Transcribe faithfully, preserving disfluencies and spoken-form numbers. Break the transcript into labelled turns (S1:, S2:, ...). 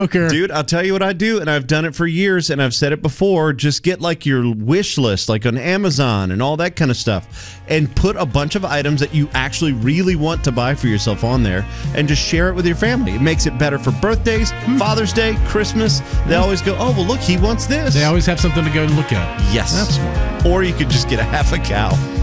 S1: Okay.
S2: Dude, I'll tell you what I do, and I've done it for years, and I've said it before. Just get like your wish list, like on Amazon and all that kind of stuff, and put a bunch of items that you actually really want to buy for yourself on there, and just share it with your family. It makes it better for birthdays, Father's Day, Christmas. They always go, oh, well, look, he wants this.
S1: They always have something to go look at.
S2: Yes.
S1: That's smart.
S2: Or you could just get a half a cow.